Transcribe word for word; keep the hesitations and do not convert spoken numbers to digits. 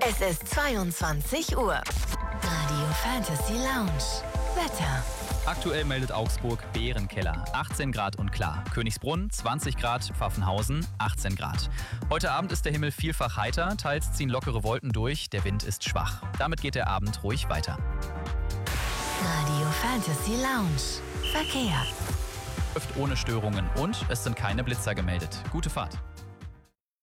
Es ist zweiundzwanzig Uhr. Radio Fantasy Lounge. Wetter. Aktuell meldet Augsburg Bärenkeller, achtzehn Grad und klar. Königsbrunn zwanzig Grad, Pfaffenhausen achtzehn Grad. Heute Abend ist der Himmel vielfach heiter, teils ziehen lockere Wolken durch, der Wind ist schwach. Damit geht der Abend ruhig weiter. Radio Fantasy Lounge. Verkehr. Läuft ohne Störungen und es sind keine Blitzer gemeldet. Gute Fahrt.